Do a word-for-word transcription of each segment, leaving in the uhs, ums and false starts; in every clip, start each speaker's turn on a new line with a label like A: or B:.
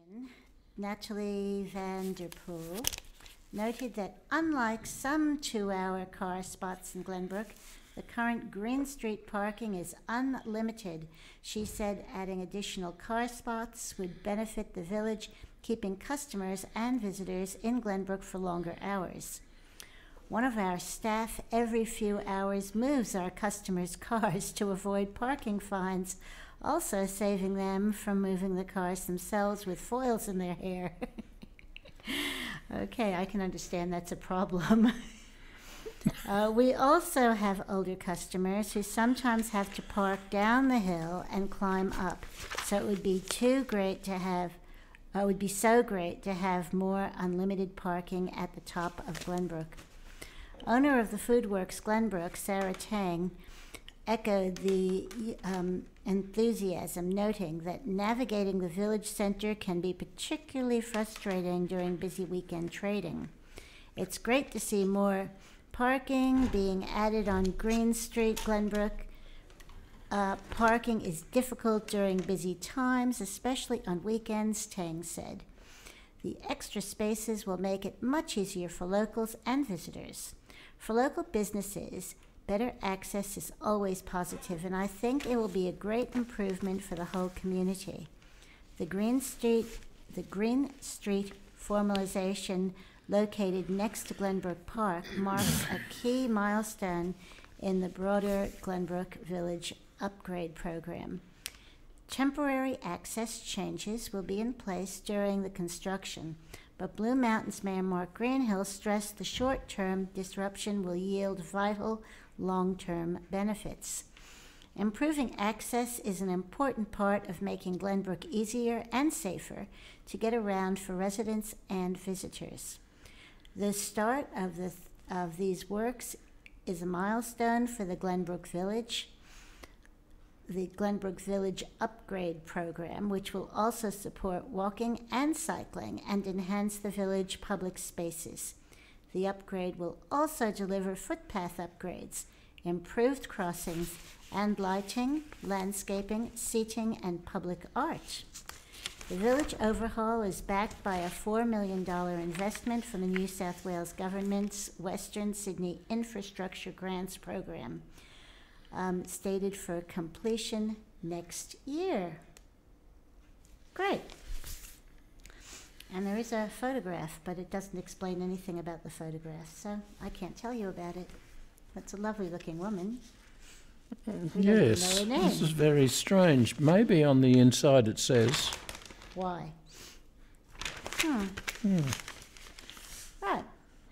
A: Natalie van der Poel, noted that unlike some two-hour car spots in Glenbrook, the current Green Street parking is unlimited. She said adding additional car spots would benefit the village, keeping customers and visitors in Glenbrook for longer hours. One of our staff every few hours moves our customers' cars to avoid parking fines, also saving them from moving the cars themselves with foils in their hair. Okay, I can understand that's a problem. uh, we also have older customers who sometimes have to park down the hill and climb up. So it would be too great to have, uh, it would be so great to have more unlimited parking at the top of Glenbrook. Owner of the Foodworks Glenbrook, Sarah Tang, echoed the um, enthusiasm, noting that navigating the village center can be particularly frustrating during busy weekend trading. It's great to see more parking being added on Green Street, Glenbrook. Uh, parking is difficult during busy times, especially on weekends, Tang said. The extra spaces will make it much easier for locals and visitors. For local businesses, better access is always positive, and I think it will be a great improvement for the whole community. The Green Street, the Green Street formalization located next to Glenbrook Park marks a key milestone in the broader Glenbrook Village upgrade program. Temporary access changes will be in place during the construction, but Blue Mountains Mayor Mark Greenhill stressed the short-term disruption will yield vital long-term benefits. Improving access is an important part of making Glenbrook easier and safer to get around for residents and visitors. The start of, the, of these works is a milestone for the Glenbrook Village, the Glenbrook Village Upgrade Program, which will also support walking and cycling and enhance the village public spaces. The upgrade will also deliver footpath upgrades, improved crossings, and lighting, landscaping, seating, and public art. The village overhaul is backed by a four million dollars investment from the New South Wales Government's Western Sydney Infrastructure Grants Program, um, stated for completion next year. Great. And there is a photograph, but it doesn't explain anything about the photograph, so I can't tell you about it. That's a lovely looking woman. We
B: yes,
A: don't even know her name.
B: This is very strange. Maybe on the inside it says.
A: Why? Hmm.
B: Hmm.
A: Right.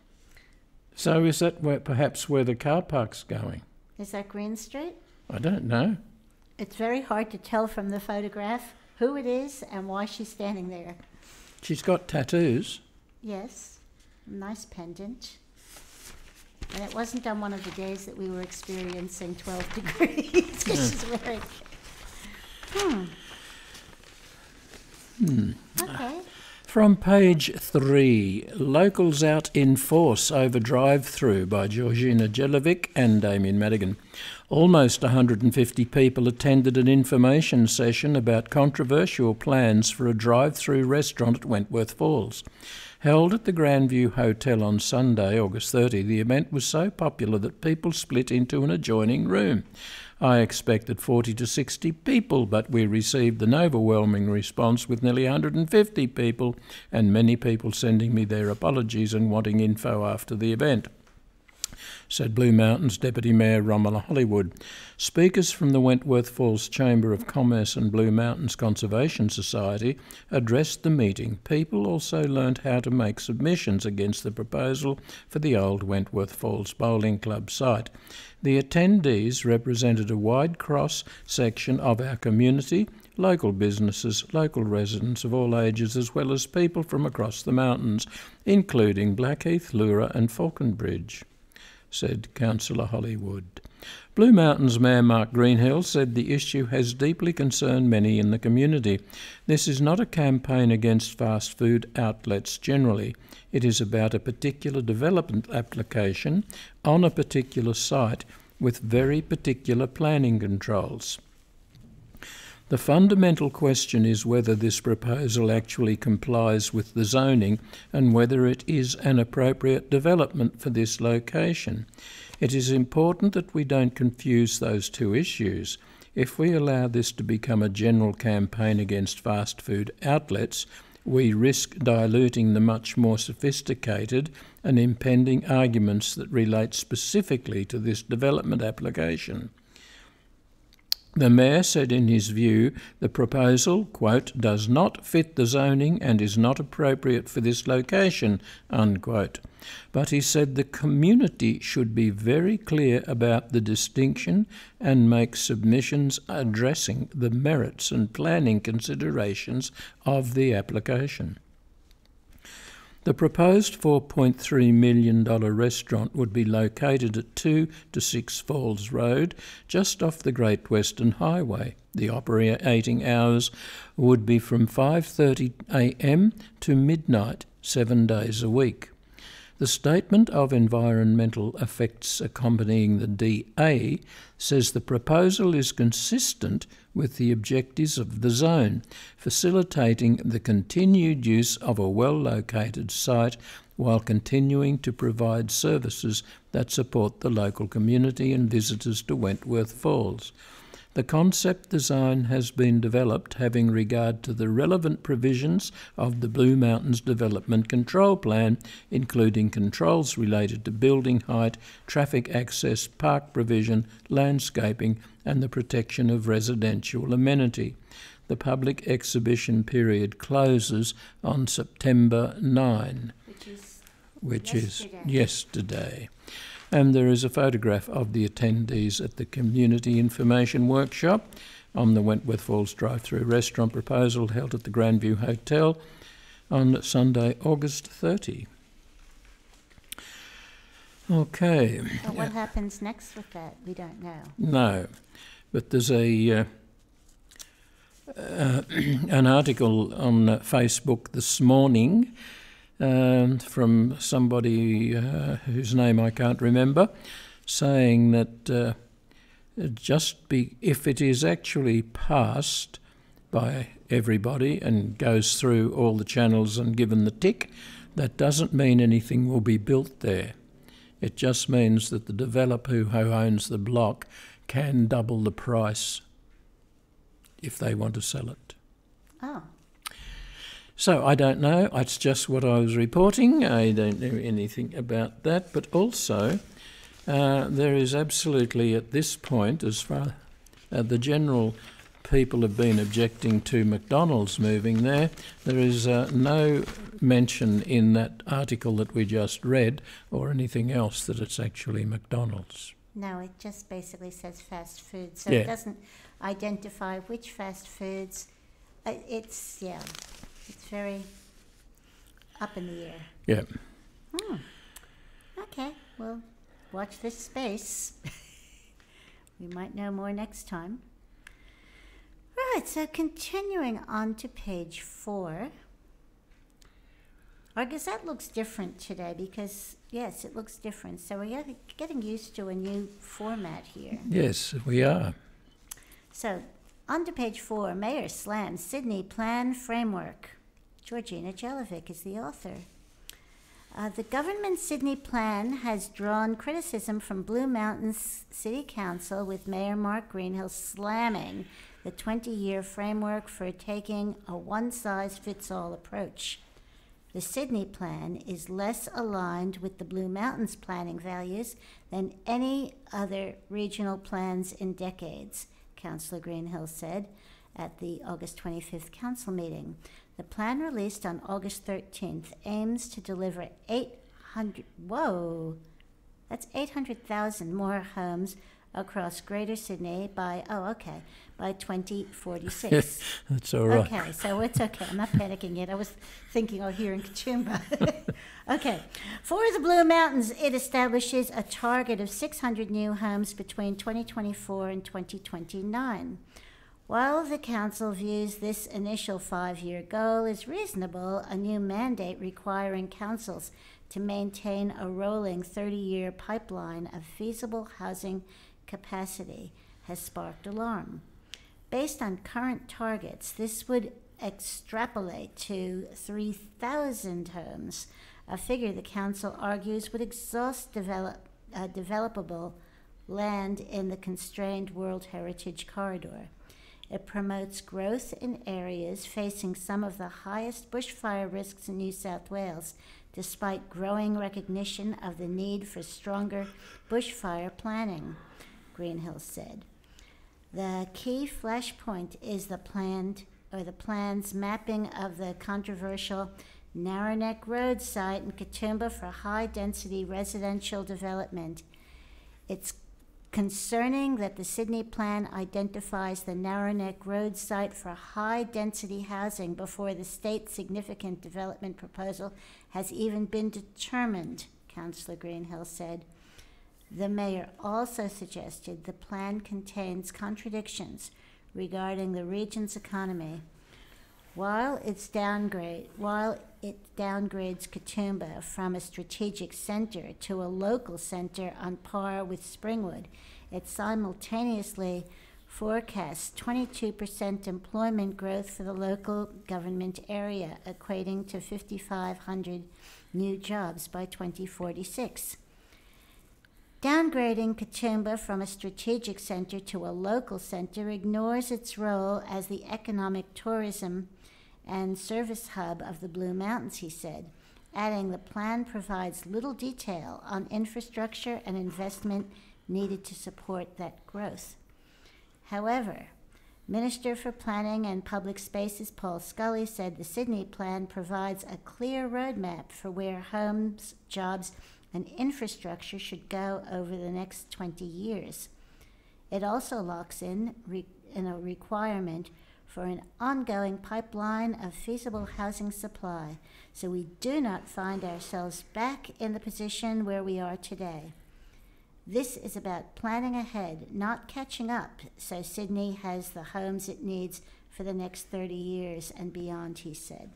B: So is that where, perhaps where the car park's going?
A: Is that Green Street?
B: I don't know.
A: It's very hard to tell from the photograph who it is and why she's standing there.
B: She's got tattoos.
A: Yes, a nice pendant. And it wasn't on one of the days that we were experiencing twelve degrees. She's wearing. Hmm.
B: Hmm.
A: Okay.
B: From page three, Locals Out in Force over Drive-Through by Georgina Jelovic and Damien Madigan. Almost one hundred fifty people attended an information session about controversial plans for a drive-through restaurant at Wentworth Falls. Held at the Grandview Hotel on Sunday, August thirtieth, the event was so popular that people split into an adjoining room. I expected forty to sixty people, but we received an overwhelming response with nearly one hundred fifty people and many people sending me their apologies and wanting info after the event, said Blue Mountains Deputy Mayor Romola Hollywood. Speakers from the Wentworth Falls Chamber of Commerce and Blue Mountains Conservation Society addressed the meeting. People also learned how to make submissions against the proposal for the old Wentworth Falls Bowling Club site. The attendees represented a wide cross-section of our community, local businesses, local residents of all ages, as well as people from across the mountains, including Blackheath, Leura and Falconbridge, said Councillor Hollywood. Blue Mountains Mayor Mark Greenhill said the issue has deeply concerned many in the community. This is not a campaign against fast food outlets generally. It is about a particular development application on a particular site with very particular planning controls. The fundamental question is whether this proposal actually complies with the zoning and whether it is an appropriate development for this location. It is important that we don't confuse those two issues. If we allow this to become a general campaign against fast food outlets, we risk diluting the much more sophisticated and impending arguments that relate specifically to this development application. The Mayor said in his view the proposal, quote, does not fit the zoning and is not appropriate for this location, unquote. But he said the community should be very clear about the distinction and make submissions addressing the merits and planning considerations of the application. The proposed four point three million dollars restaurant would be located at two to six Falls Road, just off the Great Western Highway. The operating hours would be from five thirty a m to midnight, seven days a week. The Statement of Environmental Effects accompanying the D A says the proposal is consistent with the objectives of the zone, facilitating the continued use of a well-located site while continuing to provide services that support the local community and visitors to Wentworth Falls. The concept design has been developed having regard to the relevant provisions of the Blue Mountains Development Control Plan, including controls related to building height, traffic access, park provision, landscaping, and the protection of residential amenity. The public exhibition period closes on September ninth, which is, which yesterday. is yesterday. And there is a photograph of the attendees at the Community Information Workshop on the Wentworth Falls drive-through restaurant proposal held at the Grandview Hotel on Sunday, August thirtieth. Okay.
A: But what happens next with that? We don't know.
B: No, but there's a uh, uh, an article on uh, Facebook this morning Um, from somebody uh, whose name I can't remember, saying that uh, just be, if it is actually passed by everybody and goes through all the channels and given the tick, that doesn't mean anything will be built there. It just means that the developer who owns the block can double the price if they want to sell it.
A: Oh.
B: So I don't know, it's just what I was reporting. I don't know anything about that. But also, uh, there is absolutely at this point, as far uh, the general people have been objecting to McDonald's moving there, there is uh, no mention in that article that we just read or anything else that it's actually McDonald's.
A: No, it just basically says fast food. So
B: yeah.
A: It doesn't identify which fast foods. Uh, it's, yeah. It's very up in the air.
B: Yeah.
A: Hmm. Okay, well, watch this space. We might know more next time. Right, so continuing on to page four. Our Gazette looks different today because, yes, it looks different. So we're getting used to a new format here.
B: Yes, we are.
A: So, on to page four, Mayor slams Sydney Plan Framework. Georgina Jelovic is the author. Uh, the government Sydney Plan has drawn criticism from Blue Mountains City Council, with Mayor Mark Greenhill slamming the twenty-year framework for taking a one-size-fits-all approach. The Sydney Plan is less aligned with the Blue Mountains planning values than any other regional plans in decades, Councillor Greenhill said at the August twenty-fifth council meeting. The plan, released on August thirteenth, aims to deliver eight hundred, whoa, that's eight hundred thousand more homes across Greater Sydney by, oh, okay, by twenty forty-six.
B: That's all right.
A: Okay, so it's okay. I'm not panicking yet. I was thinking, oh, here in Katoomba. Okay. For the Blue Mountains, it establishes a target of six hundred new homes between twenty twenty-four and twenty twenty-nine. While the council views this initial five-year goal as reasonable, a new mandate requiring councils to maintain a rolling thirty-year pipeline of feasible housing capacity has sparked alarm. Based on current targets, this would extrapolate to three thousand homes, a figure the council argues would exhaust develop, uh, developable land in the constrained World Heritage Corridor. It promotes growth in areas facing some of the highest bushfire risks in New South Wales, despite growing recognition of the need for stronger bushfire planning, Greenhill said. The key flashpoint is the planned or the plan's mapping of the controversial Narrowneck Road site in Katoomba for high-density residential development. It's concerning that the Sydney plan identifies the Narrowneck Road site for high-density housing before the state's significant development proposal has even been determined, Councillor Greenhill said. The mayor also suggested the plan contains contradictions regarding the region's economy. While it's downgrade, while it downgrades Katoomba from a strategic center to a local center on par with Springwood, it simultaneously forecasts twenty-two percent employment growth for the local government area, equating to five thousand five hundred new jobs by twenty forty-six. Downgrading Katoomba from a strategic center to a local center ignores its role as the economic tourism and service hub of the Blue Mountains, he said, adding the plan provides little detail on infrastructure and investment needed to support that growth. However, Minister for Planning and Public Spaces Paul Scully said the Sydney plan provides a clear roadmap for where homes, jobs, and infrastructure should go over the next twenty years. It also locks in, re- in a requirement for an ongoing pipeline of feasible housing supply, so we do not find ourselves back in the position where we are today. This is about planning ahead, not catching up, so Sydney has the homes it needs for the next thirty years and beyond, he said.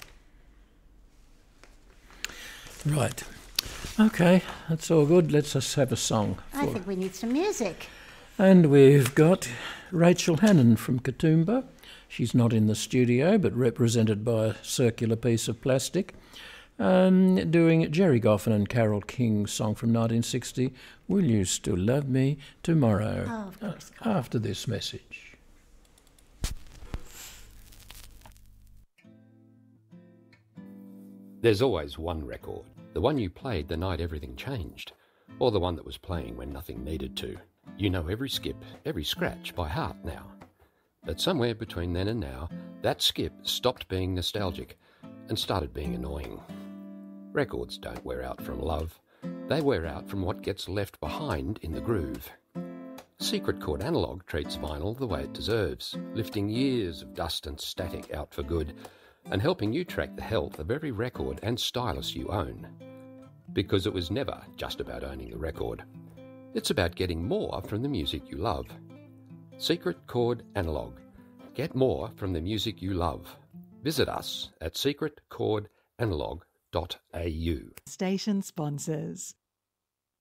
B: Right. Okay, that's all good. Let's just have a song.
A: I think we need some music.
B: And we've got Rachel Hannon from Katoomba. She's not in the studio, but represented by a circular piece of plastic, um, doing Jerry Goffin and Carole King's song from nineteen sixty, Will You Still Love Me Tomorrow?
A: Oh, of course.
B: Uh, after this message.
C: There's always one record, the one you played the night everything changed, or the one that was playing when nothing needed to. You know every skip, every scratch by heart now. But somewhere between then and now, that skip stopped being nostalgic and started being annoying. Records don't wear out from love. They wear out from what gets left behind in the groove. Secret Chord Analog treats vinyl the way it deserves, lifting years of dust and static out for good, and helping you track the health of every record and stylus you own. Because it was never just about owning the record. It's about getting more from the music you love. Secret Chord Analog. Get more from the music you love. Visit us at secret chord analog dot a u.
D: Station sponsors.